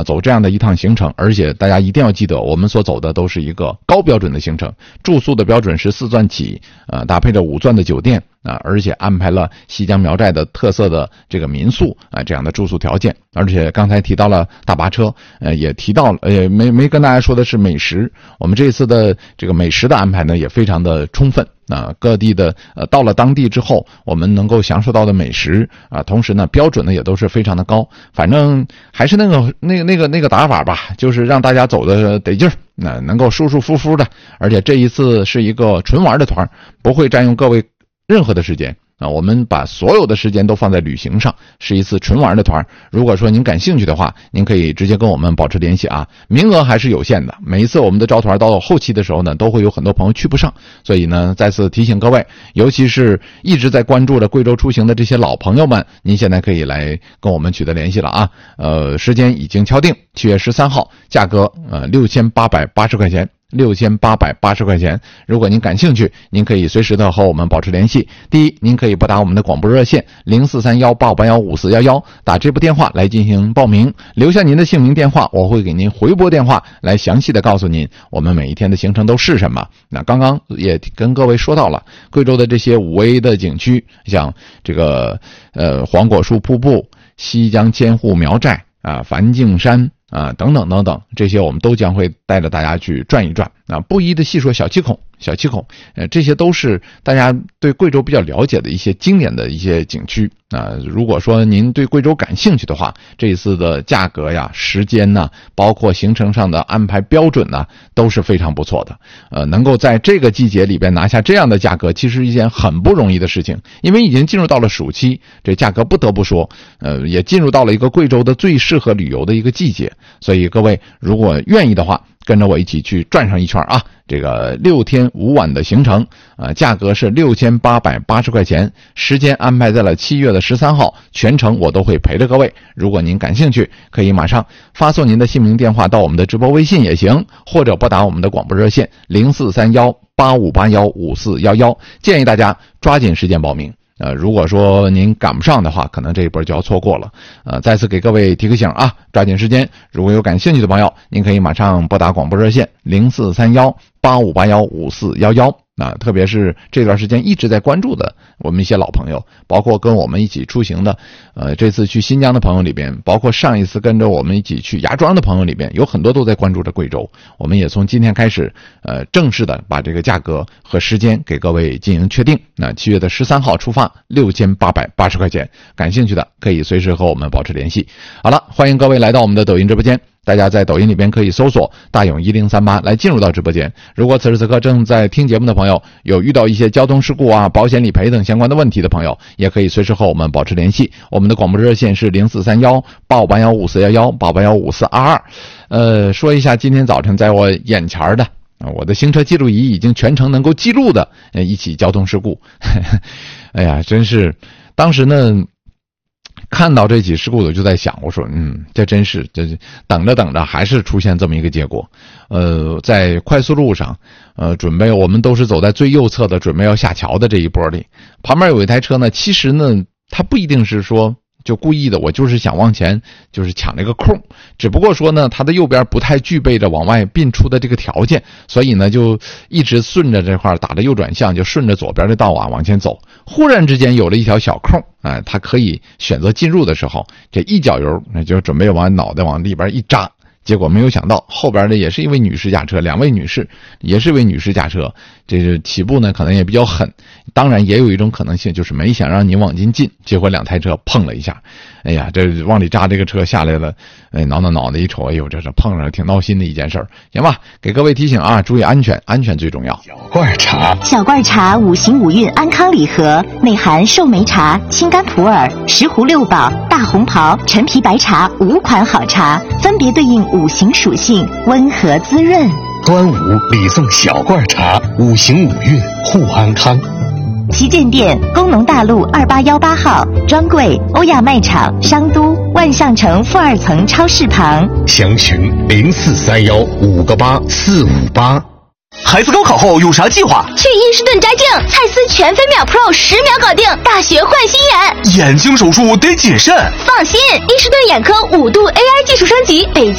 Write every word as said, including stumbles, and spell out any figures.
走这样的一趟行程，而且大家一定要记得，我们所走的都是一个高标准的行程，住宿的标准是四钻起，呃，搭配着五钻的酒店啊，而且安排了西江苗寨的特色的这个民宿啊，这样的住宿条件。而且刚才提到了大巴车，呃，也提到了，呃，没没跟大家说的是美食。我们这次的这个美食的安排呢，也非常的充分啊，各地的呃，到了当地之后，我们能够享受到的美食啊，同时呢，标准呢也都是非常的高。反正还是那个那个那个那个打法吧，就是让大家走的得劲儿，那能够舒舒服服的。而且这一次是一个纯玩的团，不会占用各位任何的时间啊，我们把所有的时间都放在旅行上，是一次纯玩的团。如果说您感兴趣的话，您可以直接跟我们保持联系啊，名额还是有限的。每一次我们的招团到后期的时候呢，都会有很多朋友去不上，所以呢，再次提醒各位，尤其是一直在关注着贵州出行的这些老朋友们，您现在可以来跟我们取得联系了啊。呃，时间已经敲定，七月十三号，价格呃六千八百八十块钱。六千八百八十块钱，如果您感兴趣，您可以随时的和我们保持联系。第一，您可以拨打我们的广播热线零四三幺八五八幺五四一一，打这部电话来进行报名，留下您的姓名电话，我会给您回拨电话来详细的告诉您我们每一天的行程都是什么。那刚刚也跟各位说到了贵州的这些五 A 的景区，像这个呃黄果树瀑布、西江千户苗寨啊、梵净山啊，等等等等，这些我们都将会带着大家去转一转啊，不一的细说小七孔，小七孔，呃，这些都是大家对贵州比较了解的一些经典的一些景区啊。如果说您对贵州感兴趣的话，这一次的价格呀、时间呐，包括行程上的安排标准呐，都是非常不错的。呃，能够在这个季节里边拿下这样的价格，其实是一件很不容易的事情，因为已经进入到了暑期，这价格不得不说，呃，也进入到了一个贵州的最适合旅游的一个季节。所以各位如果愿意的话，跟着我一起去转上一圈啊！这个六天五晚的行程，呃，价格是六千八百八十块钱，时间安排在了七月的十三号，全程我都会陪着各位。如果您感兴趣，可以马上发送您的姓名电话到我们的直播微信也行，或者拨打我们的广播热线零四三幺八五八幺五四一一，建议大家抓紧时间报名。呃，如果说您赶不上的话，可能这一波就要错过了。呃，再次给各位提个醒啊，抓紧时间。如果有感兴趣的朋友，您可以马上拨打广播热线零四三幺八五八幺五四一一。啊，特别是这段时间一直在关注的我们一些老朋友，包括跟我们一起出行的，呃，这次去新疆的朋友里边，包括上一次跟着我们一起去芽庄的朋友里边，有很多都在关注着贵州。我们也从今天开始，呃，正式的把这个价格和时间给各位进行确定。那七月的十三号出发，六千八百八十块钱，感兴趣的可以随时和我们保持联系。好了，欢迎各位来到我们的抖音直播间。大家在抖音里边可以搜索大勇一零三八来进入到直播间。如果此时此刻正在听节目的朋友，有遇到一些交通事故啊、保险理赔等相关的问题的朋友，也可以随时和我们保持联系。我们的广播热线是零四三幺八五八幺五四一一八八幺五四二二。呃，说一下今天早晨在我眼前的我的行车记录仪已经全程能够记录的呃一起交通事故。哎呀，真是当时呢看到这起事故，我就在想，我说，嗯，这真是，这等着等着，还是出现这么一个结果。呃，在快速路上，呃，准备我们都是走在最右侧的，准备要下桥的这一波里，旁边有一台车呢，其实呢，它不一定是说就故意的，我就是想往前，就是抢这个空，只不过说呢，它的右边不太具备着往外并出的这个条件，所以呢，就一直顺着这块打着右转向，就顺着左边的道啊往前走。忽然之间有了一条小空，啊、呃，它可以选择进入的时候，这一脚油，那就准备往脑袋往里边一扎。结果没有想到，后边的也是一位女士驾车，两位女士也是一位女士驾车，这是起步呢可能也比较狠，当然也有一种可能性就是没想让你往进进，结果两台车碰了一下，哎呀，这往里扎这个车下来了，哎，挠挠脑袋一瞅，哎呦，这是碰上了挺闹心的一件事儿，行吧？给各位提醒啊，注意安全，安全最重要。 小罐茶， 小罐茶五行五运安康礼盒，内含寿眉茶、青柑普洱、石斛六宝、大红袍、陈皮白茶五款好茶，分别对应五行属性，温和滋润。 端午礼送小罐茶，五行五运护安康。 旗舰店工农大路二八幺八号，专柜欧亚卖场商都万象城负二层超市旁， 详询零四三幺五个八四五八。 孩子高考后有啥计划？ 去伊士顿摘镜，蔡司全飞秒 Pro 十秒搞定，大学换新眼。 眼睛手术得谨慎。 放心，伊士顿眼科五度 A I 技术升级，北京